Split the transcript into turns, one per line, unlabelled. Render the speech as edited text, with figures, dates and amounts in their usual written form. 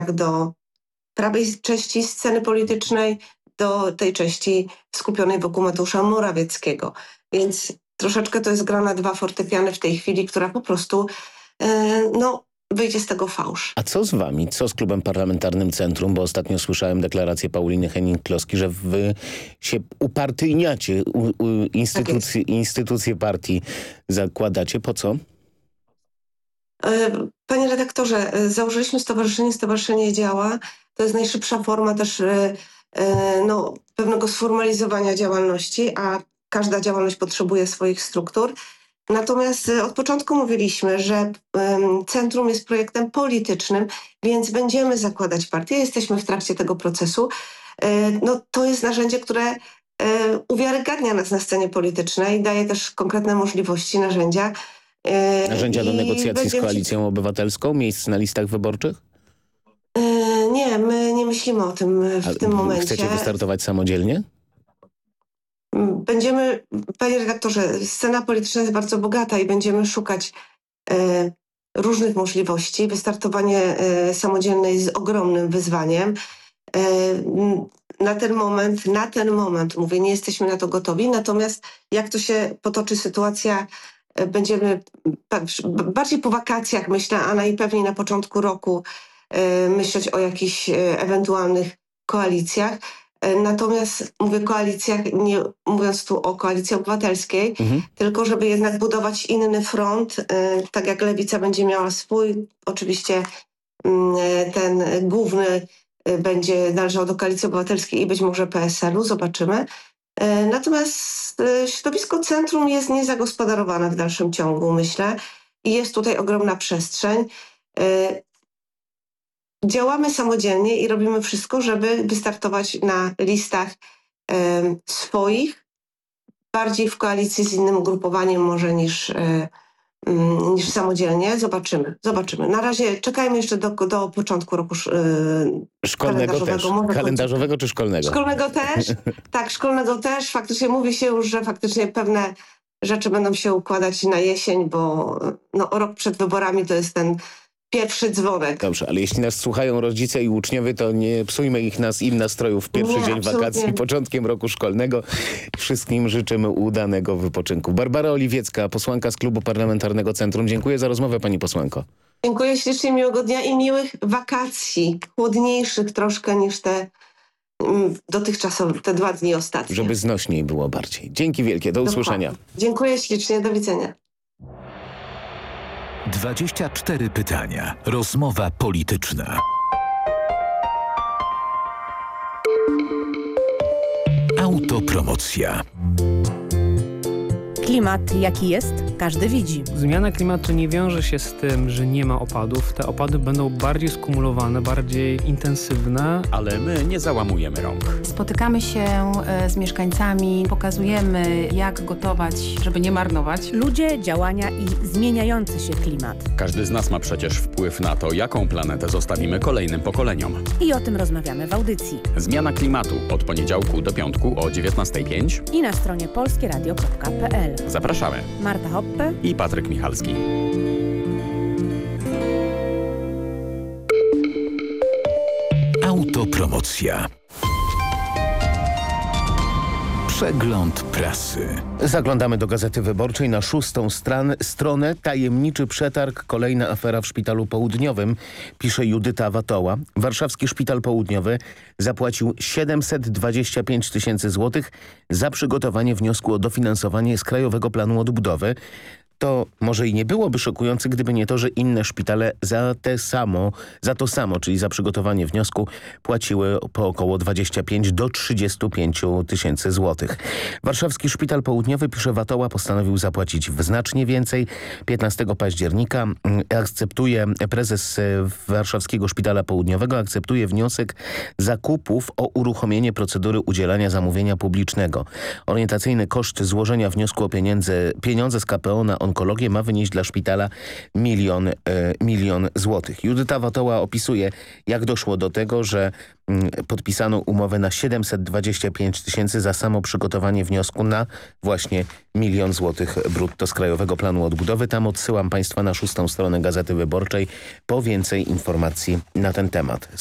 do prawej części sceny politycznej, do tej części skupionej wokół Mateusza Morawieckiego. Więc troszeczkę to jest gra na dwa fortepiany w tej chwili, która po prostu wyjdzie z tego fałsz.
A co z wami? Co z Klubem Parlamentarnym Centrum? Bo ostatnio słyszałem deklarację Pauliny Hennig-Kloski, że wy się upartyjniacie, instytucje partii zakładacie. Po co?
Panie redaktorze, założyliśmy stowarzyszenie działa. To jest najszybsza forma też pewnego sformalizowania działalności, a każda działalność potrzebuje swoich struktur. Natomiast od początku mówiliśmy, że Centrum jest projektem politycznym, więc będziemy zakładać partię. Jesteśmy w trakcie tego procesu. To jest narzędzie, które uwiarygadnia nas na scenie politycznej, daje też konkretne możliwości, narzędzia.
Narzędzia do negocjacji z Koalicją Obywatelską, miejsc na listach wyborczych?
Nie, my nie myślimy o tym w tym momencie.
Chcecie wystartować samodzielnie?
Panie redaktorze, scena polityczna jest bardzo bogata i będziemy szukać różnych możliwości. Wystartowanie samodzielne jest ogromnym wyzwaniem. Na ten moment, mówię, nie jesteśmy na to gotowi, natomiast jak to się potoczy sytuacja, będziemy bardziej po wakacjach, myślę, a najpewniej na początku roku myśleć o jakichś ewentualnych koalicjach. Natomiast mówię koalicjach, nie mówiąc tu o Koalicji Obywatelskiej, tylko żeby jednak budować inny front, tak jak Lewica będzie miała swój, oczywiście ten główny będzie należał do Koalicji Obywatelskiej i być może PSL-u, zobaczymy. Natomiast środowisko centrum jest niezagospodarowane w dalszym ciągu, myślę, i jest tutaj ogromna przestrzeń. Działamy samodzielnie i robimy wszystko, żeby wystartować na listach swoich, bardziej w koalicji z innym ugrupowaniem może niż samodzielnie. Zobaczymy. Na razie czekajmy jeszcze do początku roku
kalendarzowego czy szkolnego?
Szkolnego też. Tak, szkolnego też. Faktycznie mówi się już, że faktycznie pewne rzeczy będą się układać na jesień, bo rok przed wyborami to jest ten pierwszy dzwonek.
Dobrze, ale jeśli nas słuchają rodzice i uczniowie, to nie psujmy im nastrojów w pierwszy dzień wakacji, początkiem roku szkolnego. Wszystkim życzymy udanego wypoczynku. Barbara Oliwiecka, posłanka z Klubu Parlamentarnego Centrum. Dziękuję za rozmowę, pani posłanko.
Dziękuję ślicznie, miłego dnia i miłych wakacji. Chłodniejszych troszkę niż te dotychczasowe, te 2 dni ostatnie.
Żeby znośniej było bardziej. Dzięki wielkie, do usłyszenia.
Dziękuję ślicznie, do widzenia.
24 pytania. Rozmowa polityczna. Autopromocja.
Klimat jaki jest, każdy widzi.
Zmiana klimatu nie wiąże się z tym, że nie ma opadów. Te opady będą bardziej skumulowane, bardziej intensywne.
Ale my nie załamujemy rąk.
Spotykamy się z mieszkańcami, pokazujemy jak gotować, żeby nie marnować.
Ludzie, działania i zmieniający się klimat.
Każdy z nas ma przecież wpływ na to, jaką planetę zostawimy kolejnym pokoleniom.
I o tym rozmawiamy w audycji.
Zmiana klimatu od poniedziałku do piątku o 19:05
i na stronie polskieradio.pl.
Zapraszamy.
Marta Hoppe
i Patryk Michalski.
Autopromocja. Przegląd prasy.
Zaglądamy do Gazety Wyborczej na 6. stronę. Tajemniczy przetarg, kolejna afera w Szpitalu Południowym, pisze Judyta Watoła. Warszawski Szpital Południowy zapłacił 725 000 złotych za przygotowanie wniosku o dofinansowanie z Krajowego Planu Odbudowy. To może i nie byłoby szokujące, gdyby nie to, że inne szpitale za to samo, czyli za przygotowanie wniosku, płaciły po około 25 do 35 000 złotych. Warszawski Szpital Południowy, pisze Watoła, postanowił zapłacić znacznie więcej. 15 października prezes Warszawskiego Szpitala Południowego akceptuje wniosek zakupów o uruchomienie procedury udzielania zamówienia publicznego. Orientacyjny koszt złożenia wniosku o pieniądze z KPO na onkologię ma wynieść dla szpitala milion złotych. Judyta Watoła opisuje, jak doszło do tego, że podpisano umowę na 725 000 za samo przygotowanie wniosku na właśnie 1 000 000 złotych brutto z Krajowego Planu Odbudowy. Tam odsyłam Państwa na 6. stronę Gazety Wyborczej po więcej informacji na ten temat.